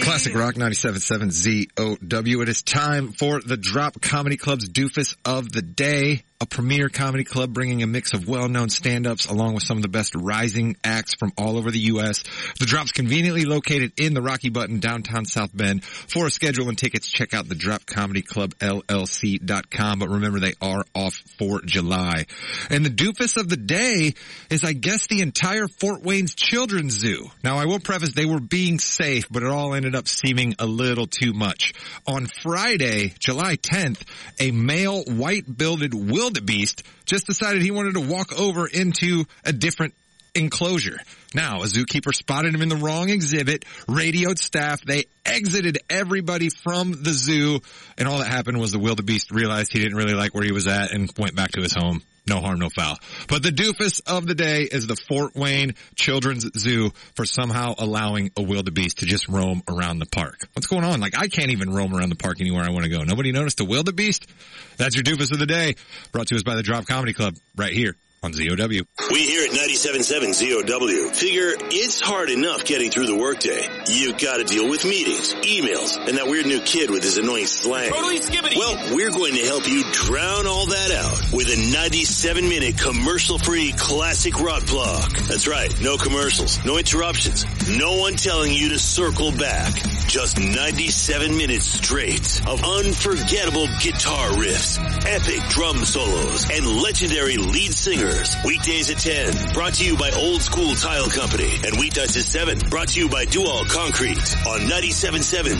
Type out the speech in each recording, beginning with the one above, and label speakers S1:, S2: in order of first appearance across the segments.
S1: Classic Rock 97.7 ZOW. It is time for the Drop Comedy Club's Doofus of the Day, a premier comedy club bringing a mix of well-known stand-ups along with some of the best rising acts from all over the U.S. The Drop's conveniently located in the Rocky Button, downtown South Bend. For a schedule and tickets, check out the dropcomedyclubllc.com. But remember, they are off for July. And the Doofus of the Day is, I guess, the entire Fort Wayne's Children's Zoo. Now, I will preface, they were being safe, but it all ended up seeming a little too much. On Friday, July 10th, a male white-billed wildebeest just decided he wanted to walk over into a different enclosure. Now, a zookeeper spotted him in the wrong exhibit, radioed staff, they exited everybody from the zoo, and all that happened was the wildebeest realized he didn't really like where he was at and went back to his home. No harm, no foul. But the Doofus of the Day is the Fort Wayne Children's Zoo for somehow allowing a wildebeest to just roam around the park. What's going on? Like, I can't even roam around the park anywhere I want to go. Nobody noticed a wildebeest? That's your Doofus of the Day, brought to us by the Drop Comedy Club, right here on ZOW.
S2: We here at 97.7 ZOW figure it's hard enough getting through the workday. You've got to deal with meetings, emails, and that weird new kid with his annoying slang.
S3: Totally skibbity.
S2: Well, we're going to help you drown all that out with a 97-minute commercial-free classic rock block. That's right, no commercials, no interruptions, no one telling you to circle back. Just 97 minutes straight of unforgettable guitar riffs, epic drum solos, and legendary lead singers. Weekdays at 10, brought to you by Old School Tile Company, and weeknights at 7, brought to you by Dual Concrete on 97.7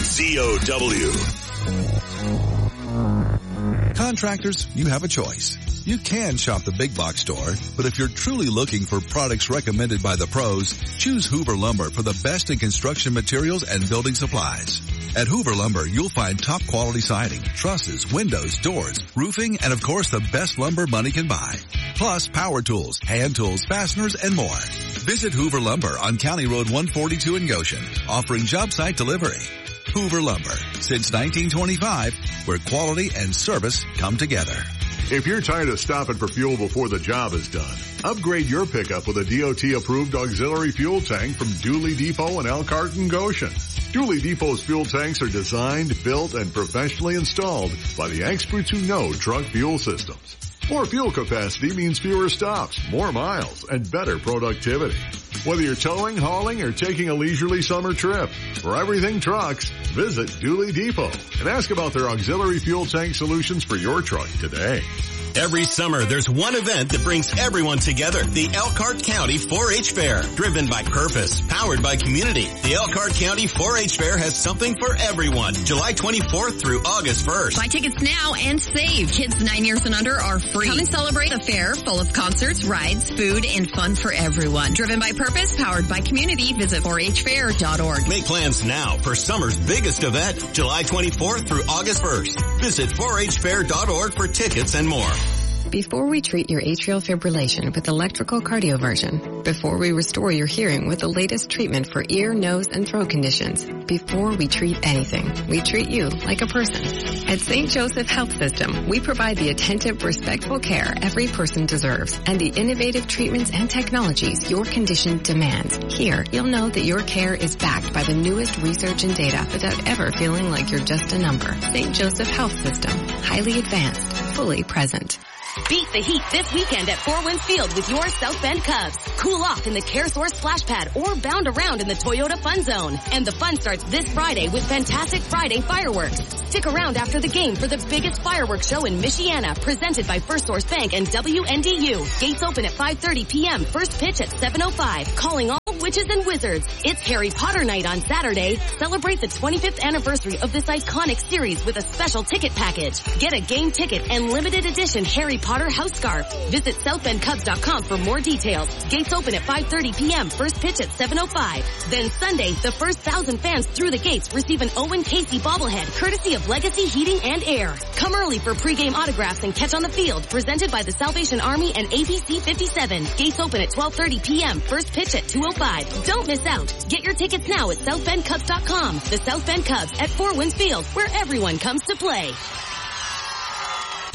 S2: ZOW.
S4: Contractors, you have a choice. You can shop the big box store, but if you're truly looking for products recommended by the pros, choose Hoover Lumber for the best in construction materials and building supplies. At Hoover Lumber, you'll find top quality siding, trusses, windows, doors, roofing, and of course the best lumber money can buy. Plus power tools, hand tools, fasteners, and more. Visit Hoover Lumber on County Road 142 in Goshen, offering job site delivery. Hoover Lumber, since 1925, where quality and service come together.
S5: If you're tired of stopping for fuel before the job is done, upgrade your pickup with a DOT-approved auxiliary fuel tank from Dooley Depot in Elkhart and Goshen. Dooley Depot's fuel tanks are designed, built, and professionally installed by the experts who know truck fuel systems. More fuel capacity means fewer stops, more miles, and better productivity. Whether you're towing, hauling, or taking a leisurely summer trip, for everything trucks, visit Dooley Depot and ask about their auxiliary fuel tank solutions for your truck today.
S3: Every summer, there's one event that brings everyone together. The Elkhart County 4-H Fair, driven by purpose, powered by community. The Elkhart County 4-H Fair has something for everyone. July 24th through August 1st.
S6: Buy tickets now and save. Kids 9 years and under are free. Come and celebrate the fair full of concerts, rides, food, and fun for everyone. Driven by purpose, powered by community. Visit 4hfair.org.
S3: Make plans now for summer's biggest event, July 24th through August 1st. Visit 4hfair.org for tickets and more.
S7: Before we treat your atrial fibrillation with electrical cardioversion, before we restore your hearing with the latest treatment for ear, nose, and throat conditions, before we treat anything, we treat you like a person. At St. Joseph Health System, we provide the attentive, respectful care every person deserves and the innovative treatments and technologies your condition demands. Here, you'll know that your care is backed by the newest research and data without ever feeling like you're just a number. St. Joseph Health System, highly advanced, fully present.
S8: Beat the heat this weekend at Four Winds Field with your South Bend Cubs. Cool off in the CareSource Splash Pad or bound around in the Toyota Fun Zone. And the fun starts this Friday with Fantastic Friday fireworks. Stick around after the game for the biggest fireworks show in Michiana, presented by First Source Bank and WNDU. Gates open at 5:30 p.m. First pitch at 7:05. Calling all witches and wizards. It's Harry Potter night on Saturday. Celebrate the 25th anniversary of this iconic series with a special ticket package. Get a game ticket and limited edition Harry Potter house scarf. Visit SouthBendCubs.com for more details. Gates open at 5:30 p.m. First pitch at 7:05. Then Sunday, the first 1,000 fans through the gates receive an Owen Casey bobblehead, courtesy of Legacy Heating and Air. Come early for pregame autographs and catch on the field, presented by the Salvation Army and APC 57. Gates open at 12:30 p.m. First pitch at 2:05. Don't miss out. Get your tickets now at SouthBendCubs.com. The South Bend Cubs at Four Winds Field, where everyone comes to play.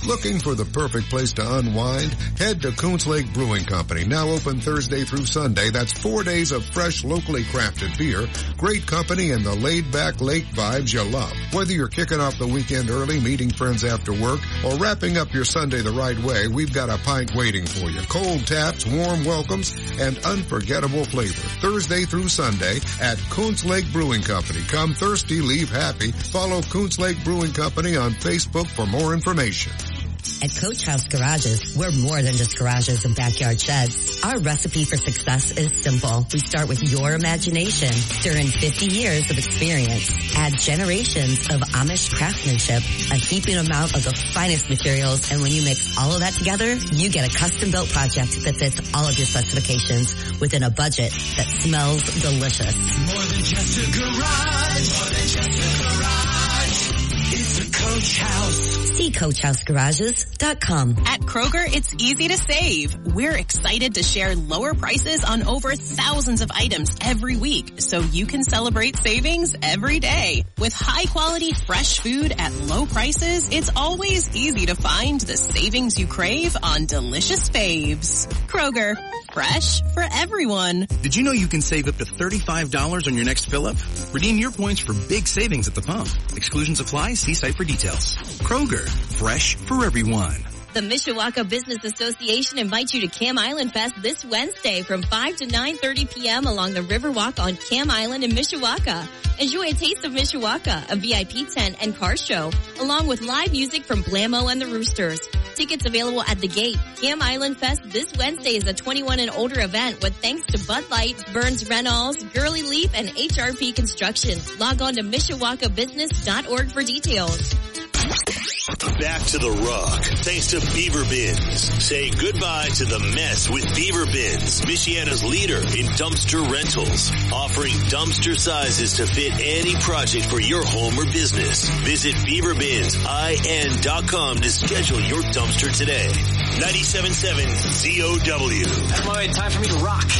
S9: Looking for the perfect place to unwind? Head to Coons Lake Brewing Company, now open Thursday through Sunday. That's 4 days of fresh, locally crafted beer, great company, and the laid-back lake vibes you love. Whether you're kicking off the weekend early, meeting friends after work, or wrapping up your Sunday the right way, we've got a pint waiting for you. Cold taps, warm welcomes, and unforgettable flavor. Thursday through Sunday at Coons Lake Brewing Company. Come thirsty, leave happy. Follow Coons Lake Brewing Company on Facebook for more information.
S10: At Coach House Garages, we're more than just garages and backyard sheds. Our recipe for success is simple. We start with your imagination. During 50 years of experience, add generations of Amish craftsmanship, a heaping amount of the finest materials, and when you mix all of that together, you get a custom-built project that fits all of your specifications within a budget that smells delicious.
S11: More than just a garage. More than just a garage. It's a Coach House.
S10: See CoachHouseGarages.com.
S12: At Kroger, it's easy to save. We're excited to share lower prices on over thousands of items every week, so you can celebrate savings every day. With high-quality, fresh food at low prices, it's always easy to find the savings you crave on delicious faves. Kroger, fresh for everyone.
S13: Did you know you can save up to $35 on your next fill-up? Redeem your points for big savings at the pump. Exclusions apply. See site for details. Kroger, fresh for everyone.
S14: The Mishawaka Business Association invites you to Cam Island Fest this Wednesday from 5 to 9:30 p.m. along the Riverwalk on Cam Island in Mishawaka. Enjoy a taste of Mishawaka, a VIP tent and car show, along with live music from Blammo and the Roosters. Tickets available at the gate. Cam Island Fest this Wednesday is a 21 and older event with thanks to Bud Light, Burns Reynolds, Girly Leaf, and HRP Construction. Log on to MishawakaBusiness.org for details.
S2: Back to the rock, thanks to Beaver Bins. Say goodbye to the mess with Beaver Bins, Michiana's leader in dumpster rentals, offering dumpster sizes to fit any project for your home or business. Visit BeaverBinsIN.com to schedule your dumpster today. 97.7 ZOW.
S15: That's my time for me to rock.